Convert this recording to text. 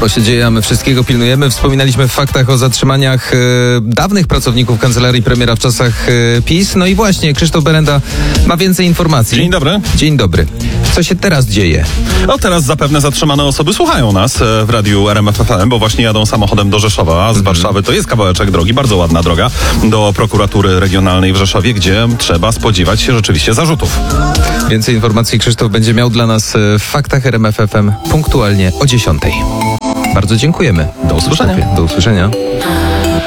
Sporo się dzieje, a my wszystkiego pilnujemy. Wspominaliśmy w faktach o zatrzymaniach dawnych pracowników kancelarii premiera w czasach PiS. No i właśnie, Krzysztof Berenda ma więcej informacji. Dzień dobry. Dzień dobry. Co się teraz dzieje? No teraz zapewne zatrzymane osoby słuchają nas w radiu RMF FM, bo właśnie jadą samochodem do Rzeszowa z Warszawy. To jest kawałeczek drogi, bardzo ładna droga, do prokuratury regionalnej w Rzeszowie, gdzie trzeba spodziewać się rzeczywiście zarzutów. Więcej informacji Krzysztof będzie miał dla nas w faktach RMF FM punktualnie o 10:00. Bardzo dziękujemy. Do usłyszenia. Do usłyszenia.